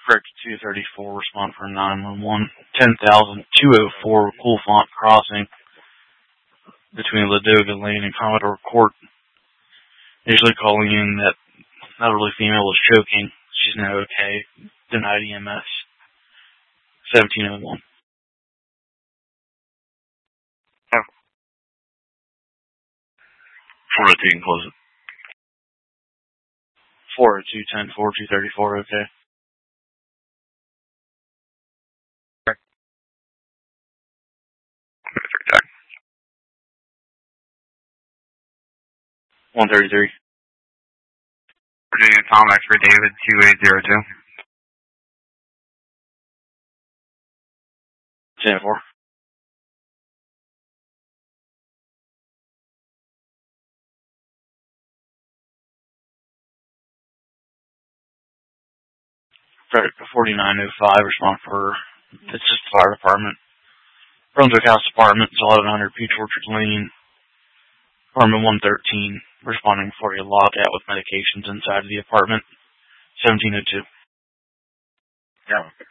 Correct 234, respond for 911. 10,204 Coolfont Crossing between Ladoga Lane and Commodore Court. Initially calling in that elderly female was choking. She's now okay. Denied EMS. 1701. 418, close it. 402, 10, 4234, okay. Correct. 133. Virginia Tom X for David 2802. 10-4. Frederick 4905, respond for, it's just the fire department. Brunswick House Apartments, 1100 Peach Orchard Lane. Apartment 113, responding for a lockout with medications inside of the apartment. 1702. Yeah.